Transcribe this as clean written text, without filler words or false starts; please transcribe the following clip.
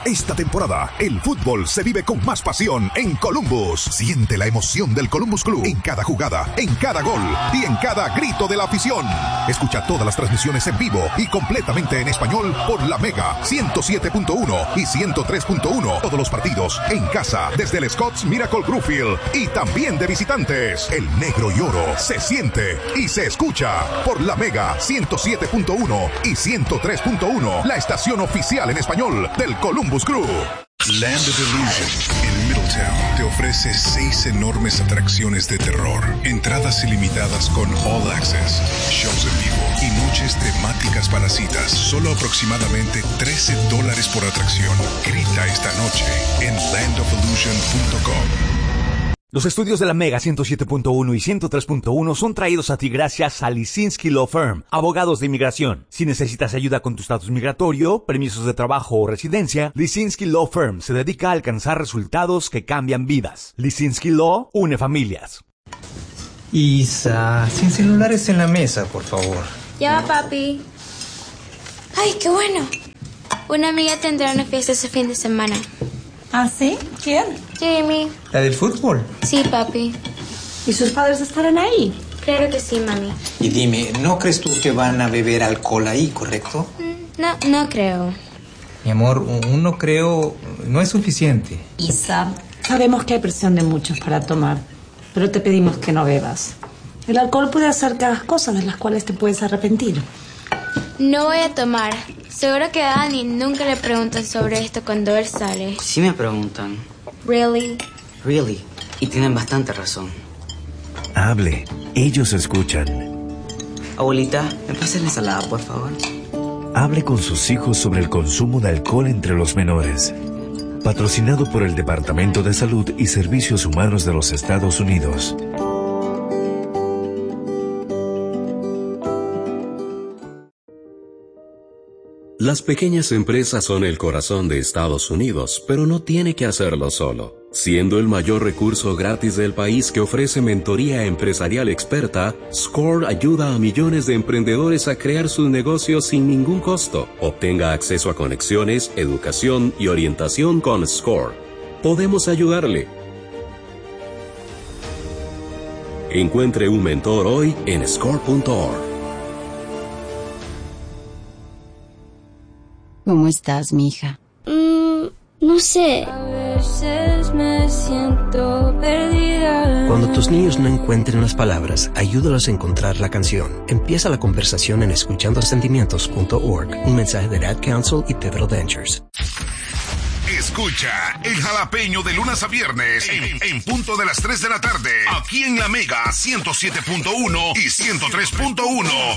Esta temporada, el fútbol se vive con más pasión en Columbus. Siente la emoción del Columbus Club en cada jugada, en cada gol y en cada grito de la afición. Escucha todas las transmisiones en vivo y completamente en español por la Mega 107.1 y 103.1. Todos los partidos en casa desde el Scott's Miracle Gruffield y también de visitantes. El negro y oro se siente y se escucha por la Mega 107.1 y 103.1, la estación oficial en español del Columbus Crew. Land of Illusion en Middletown te ofrece 6 enormes atracciones de terror, entradas ilimitadas con All Access, shows en vivo y noches temáticas para citas, solo aproximadamente $13 por atracción. Grita esta noche en landofillusion.com. Los estudios de la Mega 107.1 y 103.1 son traídos a ti gracias a Lisinski Law Firm, abogados de inmigración. Si necesitas ayuda con tu estatus migratorio, permisos de trabajo o residencia, Lisinski Law Firm se dedica a alcanzar resultados que cambian vidas. Lisinski Law une familias. Isa, sin celulares en la mesa, por favor. Ya va, papi. Ay, qué bueno. Una amiga tendrá una fiesta ese fin de semana. ¿Ah, sí? ¿Quién? Jamie. ¿La del fútbol? Sí, papi. ¿Y sus padres estarán ahí? Claro que sí, mami. Y dime, ¿no crees tú que van a beber alcohol ahí, correcto? No creo. Mi amor, un no creo no es suficiente. Isa, sabemos que hay presión de muchos para tomar, pero te pedimos que no bebas. El alcohol puede hacer que hagas cosas de las cuales te puedes arrepentir. No voy a tomar. Seguro que a Dani nunca le preguntan sobre esto cuando él sale. Sí me preguntan. Really? Really. Y tienen bastante razón. Hable. Ellos escuchan. Abuelita, ¿me pasas la ensalada, por favor? Hable con sus hijos sobre el consumo de alcohol entre los menores. Patrocinado por el Departamento de Salud y Servicios Humanos de los Estados Unidos. Las pequeñas empresas son el corazón de Estados Unidos, pero no tiene que hacerlo solo. Siendo el mayor recurso gratis del país que ofrece mentoría empresarial experta, SCORE ayuda a millones de emprendedores a crear sus negocios sin ningún costo. Obtenga acceso a conexiones, educación y orientación con SCORE. Podemos ayudarle. Encuentre un mentor hoy en score.org. ¿Cómo estás, mija? No sé. A veces me siento perdida. Cuando tus niños no encuentren las palabras, ayúdalos a encontrar la canción. Empieza la conversación en escuchandosentimientos.org. Un mensaje de Ad Council y Pedro Dentures. Escucha El Jalapeño de lunes a viernes en punto de las 3 de la tarde, aquí en la Mega 107.1 y 103.1.